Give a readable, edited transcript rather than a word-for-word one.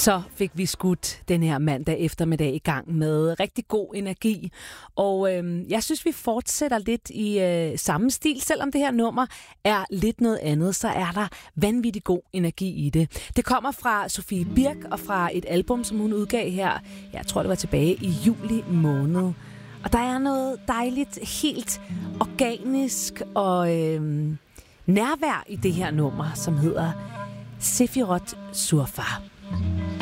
Så fik vi skudt den her mandag eftermiddag i gang med rigtig god energi. Og jeg synes, vi fortsætter lidt i samme stil. Selvom det her nummer er lidt noget andet, så er der vanvittig god energi i det. Det kommer fra Sofie Birk og fra et album, som hun udgav her, jeg tror det var tilbage i juli måned. Og der er noget dejligt, helt organisk og nærvær i det her nummer, som hedder Sefirot Surfa.